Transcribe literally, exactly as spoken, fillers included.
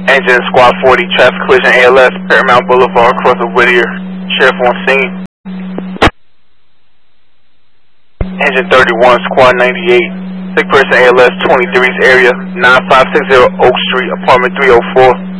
Engine Squad forty, traffic collision A L S, Paramount Boulevard, across the Whittier. Sheriff on scene. Engine thirty-one, Squad ninety-eight, sick person A L S twenty-three's area, nine five six zero Oak Street, apartment three oh four.